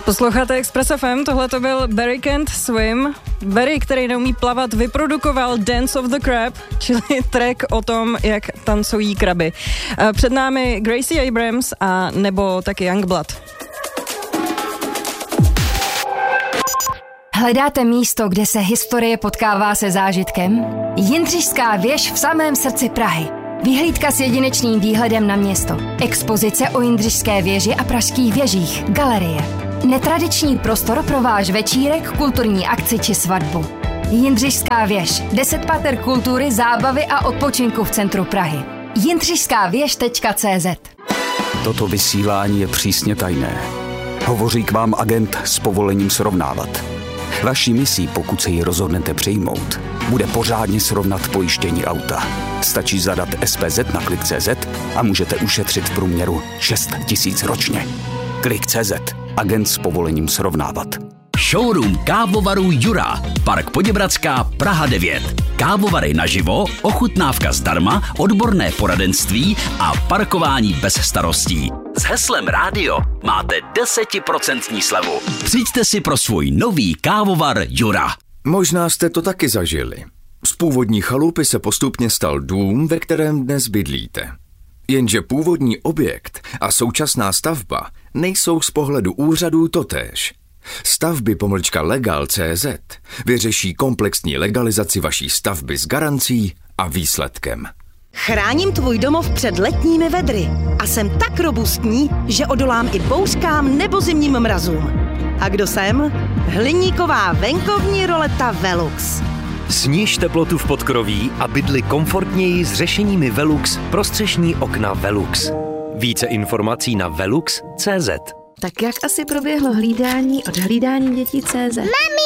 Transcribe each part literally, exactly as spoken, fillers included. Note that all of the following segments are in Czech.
Posloucháte Express F M, tohle to byl Barry Can't Swim. Barry, který neumí plavat, vyprodukoval Dance of the Crab, čili track o tom, jak tancují kraby. Před námi Gracie Abrams a nebo taky Youngblood. Hledáte místo, kde se historie potkává se zážitkem? Jindřišská věž v samém srdci Prahy. Vyhlídka s jedinečným výhledem na město. Expozice o Jindřišské věži a pražských věžích. Galerie. Netradiční prostor pro váš večírek, kulturní akci či svatbu. Jindřišská věž. Deset pater kultury, zábavy a odpočinku v centru Prahy. jindřišská věž tečka cé zet. Toto vysílání je přísně tajné. Hovoří k vám agent s povolením srovnávat. Vaší misí, pokud se ji rozhodnete přijmout, bude pořádně srovnat pojištění auta. Stačí zadat S P Z na klik tečka cé zet a můžete ušetřit v průměru šest tisíc ročně. klik tečka cé zet. Agent s povolením srovnávat. Showroom kávovaru Jura. Park Poděbradská, Praha devět. Kávovary naživo, ochutnávka zdarma, odborné poradenství a parkování bez starostí. S heslem rádio máte deset procent slevu. Přijďte si pro svůj nový kávovar Jura. Možná jste to taky zažili. Z původní chalupy se postupně stal dům, ve kterém dnes bydlíte. Jenže původní objekt a současná stavba nejsou z pohledu úřadů totéž. Stavby pomlčka legal tečka cé zet vyřeší komplexní legalizaci vaší stavby s garancí a výsledkem. Chráním tvůj domov před letními vedry a jsem tak robustní, že odolám i bouřkám nebo zimním mrazům. A kdo jsem? Hliníková venkovní roleta Velux. Sníž teplotu v podkroví a bydli komfortněji s řešeními Velux prostřešní okna Velux. Více informací na velux tečka cé zet. Tak jak asi proběhlo hlídání od hlídání dětí tečka cé zet?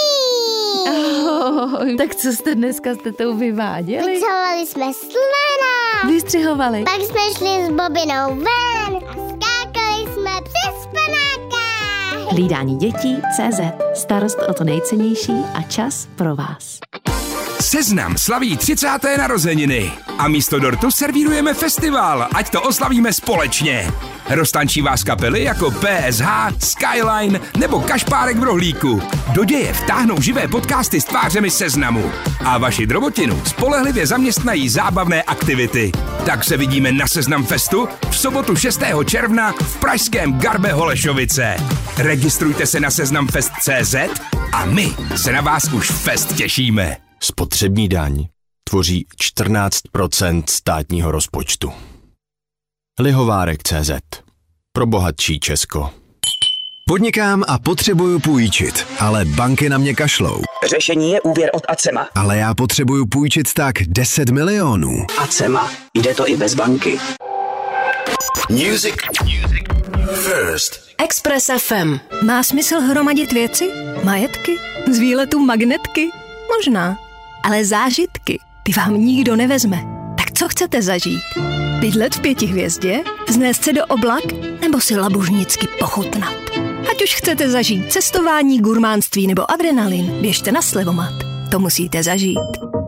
Mami! Oh, tak co jste dneska s tetou vyváděli? Vychovali jsme slona. Vystřihovali. Pak jsme šli s Bobinou ven a skákali jsme přes panáka. Hlídání dětí tečka cé zet. Starost o to nejcennější a čas pro vás. Seznam slaví třicáté narozeniny a místo dortu servírujeme festival, ať to oslavíme společně. Roztančí vás kapely jako P S H, Skyline nebo Kašpárek v rohlíku. Do děje vtáhnou živé podcasty s tvářemi Seznamu. A vaši drobotinu spolehlivě zaměstnají zábavné aktivity. Tak se vidíme na Seznam Festu v sobotu šestého června v pražském Garbe Holešovice. Registrujte se na seznamfest tečka cé zet a my se na vás už fest těšíme. Spotřební daň tvoří čtrnáct procent státního rozpočtu. Lihovárek tečka cé zet. Pro bohatší Česko. Podnikám a potřebuju půjčit, ale banky na mě kašlou. Řešení je úvěr od Acema. Ale já potřebuju půjčit tak deset milionů. Acema. Jde to i bez banky. Music. Music. First. Express F M. Má smysl hromadit věci? Majetky? Z výletu magnetky? Možná. Ale zážitky, ty vám nikdo nevezme. Tak co chcete zažít? Bydlet v pěti hvězdě? Vznést se do oblak? Nebo si labužnicky pochutnat? Ať už chcete zažít cestování, gurmánství nebo adrenalin, běžte na Slevomat. To musíte zažít.